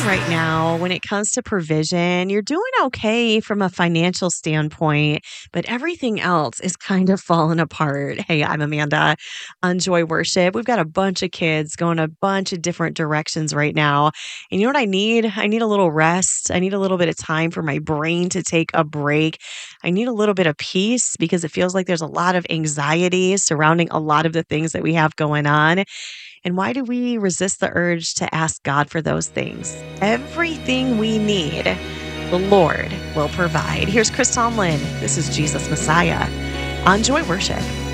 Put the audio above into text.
right now when it comes to provision. You're doing okay from a financial standpoint, but everything else is kind of falling apart. Hey, I'm Amanda on Joy Worship. We've got a bunch of kids going a bunch of different directions right now. And you know what I need? I need a little rest. I need a little bit of time for my brain to take a break. I need a little bit of peace because it feels like there's a lot of anxiety surrounding a lot of the things that we have going on. And why do we resist the urge to ask God for those things? Everything we need, the Lord will provide. Here's Chris Tomlin. This is Jesus Messiah on Joy Worship.